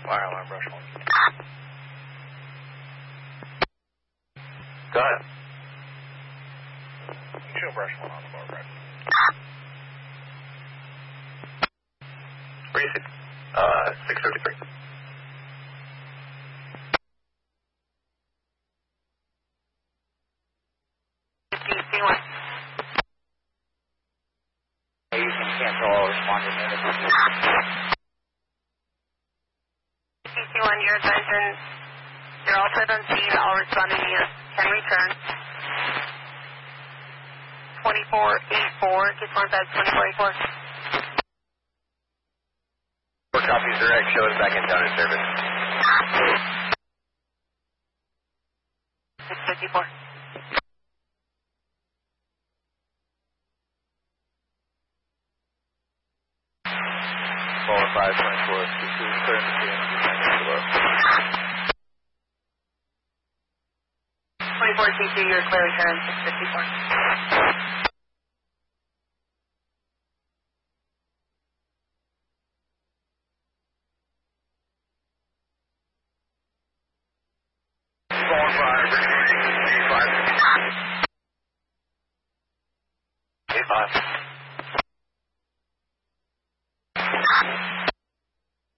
Fire alarm, brush 1. Go ahead. You show brush 1 on the bar, right? Where you sit? 633. You can cancel all responding minutes. CC1, your attention. You're all set on scene. All responding units can return. 2484. Just one back 2484. 4 copies direct. Show us back in town in service. 654. Forward 524. CC is clear to see below. 24 CC, your clear return. 654.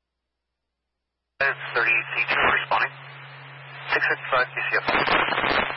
It's 30 C2 responding. 655 DCF.